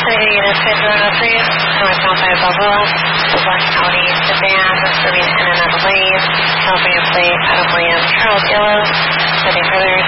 City Unit 5103, northbound 5 Balboa, the black Audi sedan, moving in and out of lanes, California plate, Adam Williams, Charles Yellow, heading further